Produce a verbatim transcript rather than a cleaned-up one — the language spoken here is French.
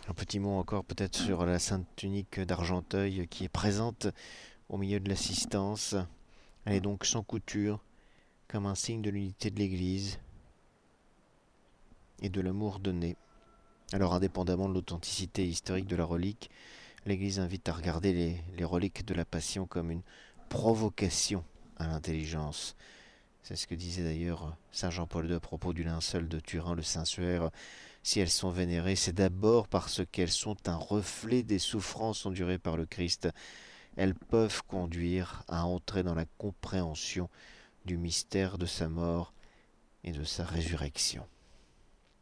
Un petit mot encore peut-être sur la Sainte Tunique d'Argenteuil qui est présente au milieu de l'assistance. Elle est donc sans couture, comme un signe de l'unité de l'Église et de l'amour donné. Alors indépendamment de l'authenticité historique de la relique, l'Église invite à regarder les, les reliques de la Passion comme une provocation à l'intelligence. C'est ce que disait d'ailleurs saint Jean-Paul deux à propos du linceul de Turin, le Saint-Suaire. Si elles sont vénérées, c'est d'abord parce qu'elles sont un reflet des souffrances endurées par le Christ. Elles peuvent conduire à entrer dans la compréhension du mystère de sa mort et de sa résurrection.